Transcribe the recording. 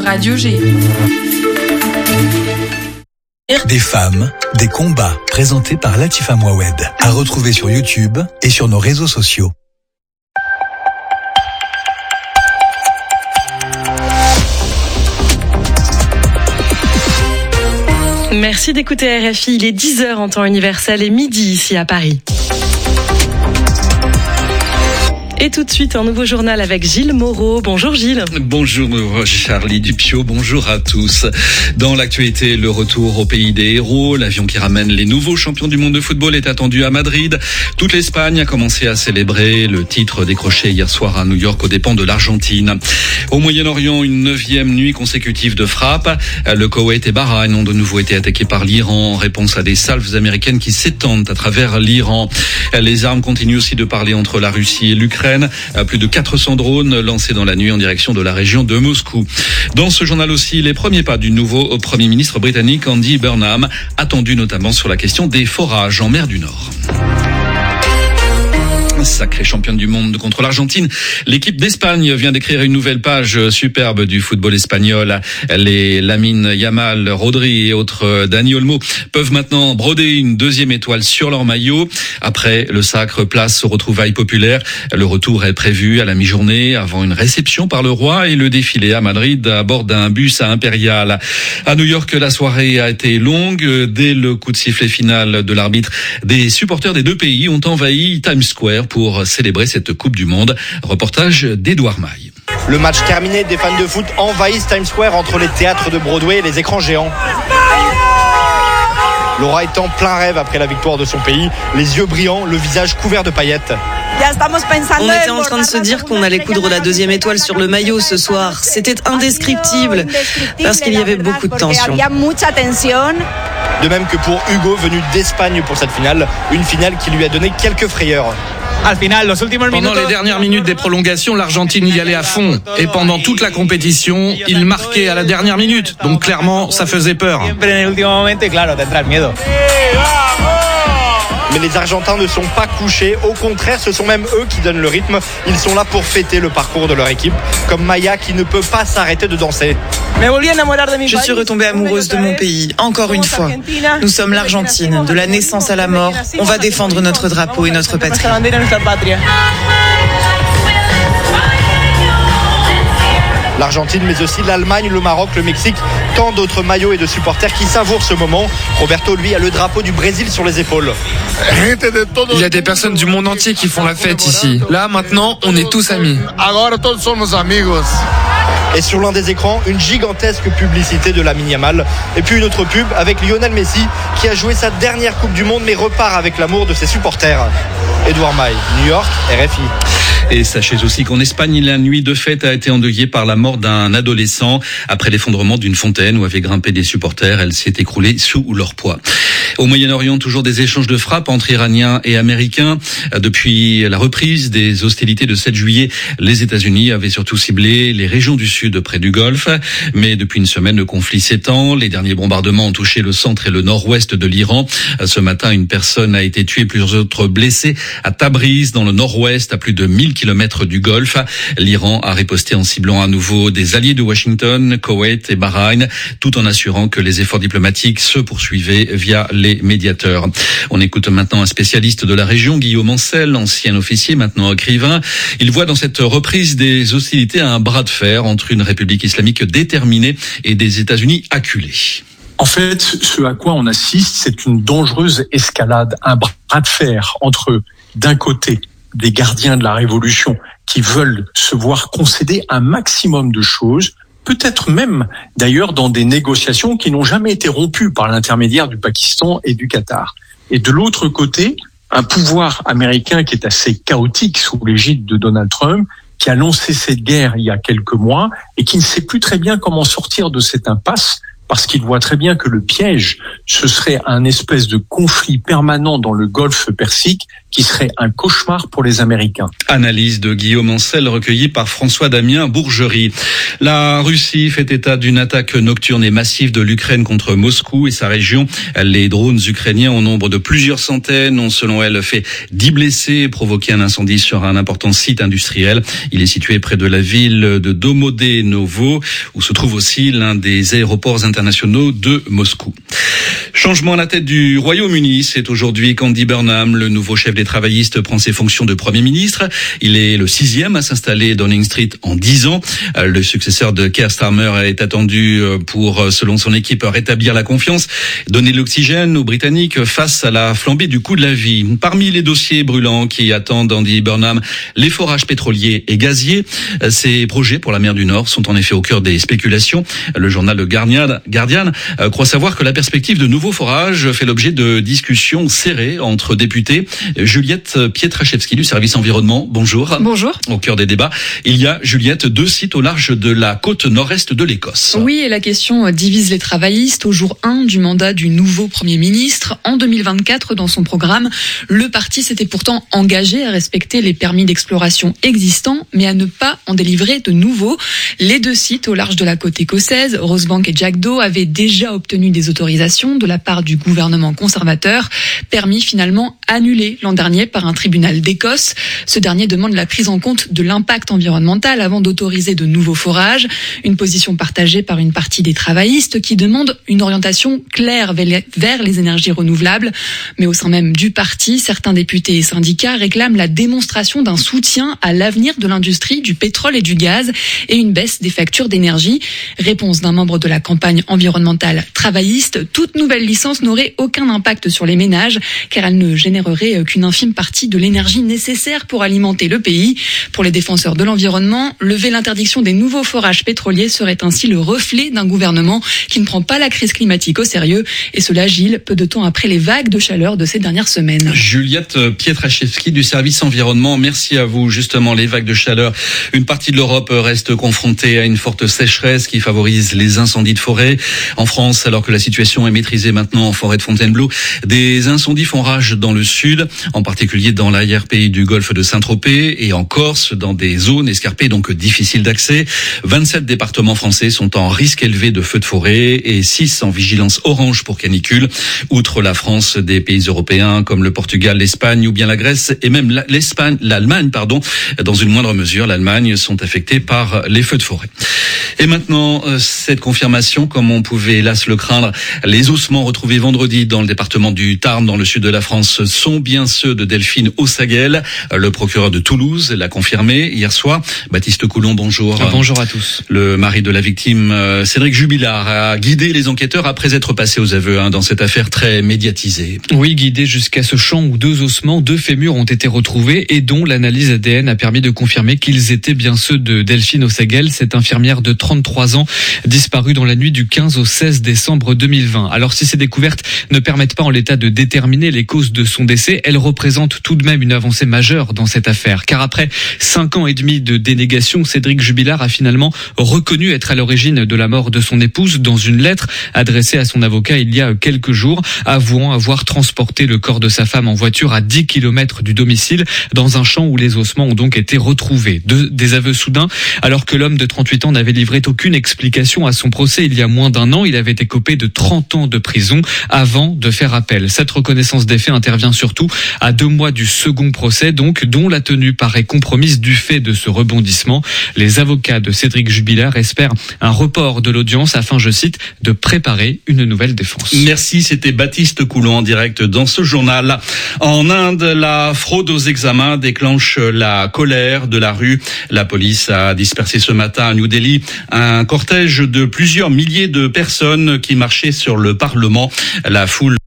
Radio G. Des femmes, des combats, présentés par Latifa Mouawed. À retrouver sur YouTube et sur nos réseaux sociaux. Merci d'écouter RFI, il est 10h en temps universel et midi ici à Paris. Et tout de suite, un nouveau journal avec Gilles Moreau. Bonjour Gilles. Bonjour Charlie Dupio, bonjour à tous. Dans l'actualité, le retour au pays des héros. L'avion qui ramène les nouveaux champions du monde de football est attendu à Madrid. Toute l'Espagne a commencé à célébrer le titre décroché hier soir à New York aux dépens de l'Argentine. Au Moyen-Orient, une 9e nuit consécutive de frappe. Le Koweït et Bahreïn ont de nouveau été attaqués par l'Iran en réponse à des salves américaines qui s'étendent à travers l'Iran. Les armes continuent aussi de parler entre la Russie et l'Ukraine. Plus de 400 drones lancés dans la nuit en direction de la région de Moscou. Dans ce journal aussi, les premiers pas du nouveau Premier ministre britannique Andy Burnham, attendu notamment sur la question des forages en mer du Nord. Sacrée championne du monde contre l'Argentine, l'équipe d'Espagne vient d'écrire une nouvelle page superbe du football espagnol. Les Lamine Yamal, Rodri et autres Dani Olmo peuvent maintenant broder une 2e étoile sur leur maillot. Après le sacre, place aux retrouvailles populaires. Le retour est prévu à la mi-journée avant une réception par le roi et le défilé à Madrid à bord d'un bus impérial. À New York, la soirée a été longue. Dès le coup de sifflet final de l'arbitre, des supporters des deux pays ont envahi Times Square pour célébrer cette Coupe du Monde. Reportage d'Edouard Maille. Le match terminé, des fans de foot envahissent Times Square entre les théâtres de Broadway et les écrans géants. Laura est en plein rêve après la victoire de son pays, les yeux brillants, le visage couvert de paillettes. On était en train de se dire qu'on allait coudre la 2e étoile sur le maillot ce soir. C'était indescriptible parce qu'il y avait beaucoup de tension. De même que pour Hugo, venu d'Espagne pour cette finale, une finale qui lui a donné quelques frayeurs. Pendant les dernières minutes des prolongations, l'Argentine y allait à fond. Et pendant toute la compétition, il marquait à la dernière minute. Donc clairement, ça faisait peur. Mais les Argentins ne sont pas couchés. Au contraire, ce sont même eux qui donnent le rythme. Ils sont là pour fêter le parcours de leur équipe. Comme Maya qui ne peut pas s'arrêter de danser. Je suis retombée amoureuse de mon pays, encore une fois. Nous sommes l'Argentine, de la naissance à la mort. On va défendre notre drapeau et notre patrie. L'Argentine, mais aussi l'Allemagne, le Maroc, le Mexique, tant d'autres maillots et de supporters qui savourent ce moment. Roberto, lui, a le drapeau du Brésil sur les épaules. Il y a des personnes du monde entier qui font la fête ici. Là, maintenant, on est tous amis. Et sur l'un des écrans, une gigantesque publicité de Lamine Yamal. Et puis une autre pub avec Lionel Messi qui a joué sa dernière Coupe du Monde mais repart avec l'amour de ses supporters. Edouard Maille, New York, RFI. Et sachez aussi qu'en Espagne, la nuit de fête a été endeuillée par la mort d'un adolescent. Après l'effondrement d'une fontaine où avaient grimpé des supporters, elle s'est écroulée sous leur poids. Au Moyen-Orient, toujours des échanges de frappes entre Iraniens et Américains. Depuis la reprise des hostilités de 7 juillet, les États-Unis avaient surtout ciblé les régions du sud près du Golfe. Mais depuis une semaine, le conflit s'étend. Les derniers bombardements ont touché le centre et le nord-ouest de l'Iran. Ce matin, une personne a été tuée, plusieurs autres blessés à Tabriz, dans le nord-ouest, à plus de 1000 kilomètres du Golfe. L'Iran a riposté en ciblant à nouveau des alliés de Washington, Koweït et Bahreïn, tout en assurant que les efforts diplomatiques se poursuivaient via les médiateurs. On écoute maintenant un spécialiste de la région, Guillaume Ancel, ancien officier, maintenant écrivain. Il voit dans cette reprise des hostilités un bras de fer entre une République islamique déterminée et des États-Unis acculés. En fait, ce à quoi on assiste, c'est une dangereuse escalade, un bras de fer entre, d'un côté, des gardiens de la révolution qui veulent se voir concéder un maximum de choses, peut-être même d'ailleurs dans des négociations qui n'ont jamais été rompues par l'intermédiaire du Pakistan et du Qatar. Et de l'autre côté, un pouvoir américain qui est assez chaotique sous l'égide de Donald Trump, qui a lancé cette guerre il y a quelques mois et qui ne sait plus très bien comment sortir de cette impasse parce qu'il voit très bien que le piège, ce serait un espèce de conflit permanent dans le Golfe Persique qui serait un cauchemar pour les Américains. Analyse de Guillaume Ancel recueillie par François-Damien Bourgerie. La Russie fait état d'une attaque nocturne et massive de l'Ukraine contre Moscou et sa région. Les drones ukrainiens au nombre de plusieurs centaines ont selon elle fait 10 blessés et provoqué un incendie sur un important site industriel. Il est situé près de la ville de Domodénovo où se trouve aussi l'un des aéroports internationaux de Moscou. Changement à la tête du Royaume-Uni, c'est aujourd'hui qu'Andy Burnham, le nouveau chef des travaillistes, prend ses fonctions de Premier ministre. Il est le 6e à s'installer à Downing Street en 10 ans. Le successeur de Keir Starmer est attendu pour, selon son équipe, rétablir la confiance, donner de l'oxygène aux Britanniques face à la flambée du coût de la vie. Parmi les dossiers brûlants qui attendent Andy Burnham, les forages pétroliers et gaziers. Ces projets pour la mer du Nord sont en effet au cœur des spéculations. Le journal The Guardian croit savoir que la perspective de nouveaux forages fait l'objet de discussions serrées entre députés. Juliette Pietraszewski du service environnement, bonjour. Bonjour. Au cœur des débats, il y a, Juliette, 2 sites au large de la côte nord-est de l'Écosse. Oui, et la question divise les travaillistes au jour 1 du mandat du nouveau Premier ministre. En 2024, dans son programme, le parti s'était pourtant engagé à respecter les permis d'exploration existants, mais à ne pas en délivrer de nouveaux. Les 2 sites au large de la côte écossaise, Rosebank et Jackdaw, avaient déjà obtenu des autorisations de la part du gouvernement conservateur, permis finalement annulé l'an dernier par un tribunal d'Écosse. Ce dernier demande la prise en compte de l'impact environnemental avant d'autoriser de nouveaux forages. Une position partagée par une partie des travaillistes qui demande une orientation claire vers les énergies renouvelables. Mais au sein même du parti, certains députés et syndicats réclament la démonstration d'un soutien à l'avenir de l'industrie du pétrole et du gaz et une baisse des factures d'énergie. Réponse d'un membre de la campagne environnementale travailliste: toute nouvelle licence n'aurait aucun impact sur les ménages car elle ne générerait qu'une infime partie de l'énergie nécessaire pour alimenter le pays. Pour les défenseurs de l'environnement, lever l'interdiction des nouveaux forages pétroliers serait ainsi le reflet d'un gouvernement qui ne prend pas la crise climatique au sérieux. Et cela, Gilles, peu de temps après les vagues de chaleur de ces dernières semaines. Juliette Pietraszewski du service environnement, merci à vous. Justement, les vagues de chaleur, une partie de l'Europe reste confrontée à une forte sécheresse qui favorise les incendies de forêt. En France, alors que la situation est maîtrisée maintenant en forêt de Fontainebleau, des incendies font rage dans le sud, en particulier dans l'arrière-pays du golfe de Saint-Tropez et en Corse, dans des zones escarpées donc difficiles d'accès. 27 départements français sont en risque élevé de feux de forêt et 6 en vigilance orange pour canicule. Outre la France, des pays européens comme le Portugal, l'Espagne ou bien la Grèce et même l'Allemagne, dans une moindre mesure, l'Allemagne, sont affectés par les feux de forêt. Et maintenant, cette confirmation, comme on pouvait hélas le craindre, les ossements retrouvés vendredi dans le département du Tarn, dans le sud de la France, sont bien ceux de Delphine Ossaguel. Le procureur de Toulouse l'a confirmé hier soir. Baptiste Coulon, bonjour. Bonjour à tous. Le mari de la victime, Cédric Jubilard, a guidé les enquêteurs après être passé aux aveux dans cette affaire très médiatisée. Oui, guidé jusqu'à ce champ où 2 ossements, 2 fémurs ont été retrouvés et dont l'analyse ADN a permis de confirmer qu'ils étaient bien ceux de Delphine Ossaguel, cette infirmière de 33 ans, disparue dans la nuit du 15 au 16 décembre 2020. Alors si ces découvertes ne permettent pas en l'état de déterminer les causes de son décès, elles représentent tout de même une avancée majeure dans cette affaire. Car après 5 ans et demi de dénégation, Cédric Jubilard a finalement reconnu être à l'origine de la mort de son épouse dans une lettre adressée à son avocat il y a quelques jours, avouant avoir transporté le corps de sa femme en voiture à 10 km du domicile dans un champ où les ossements ont donc été retrouvés. Des aveux soudains alors que l'homme de 38 ans n'avait livré aucune explication à son procès il y a moins d'1 an. Il avait écopé de 30 ans de prison avant de faire appel. Cette reconnaissance des faits intervient surtout à 2 mois du second procès, donc, dont la tenue paraît compromise du fait de ce rebondissement. Les avocats de Cédric Jubilard espèrent un report de l'audience afin, je cite, de préparer une nouvelle défense. Merci, c'était Baptiste Coulon en direct dans ce journal. En Inde, la fraude aux examens déclenche la colère de la rue. La police a dispersé ce matin à New Delhi un cortège de plusieurs milliers de personnes qui marchaient sur le Parlement. La foule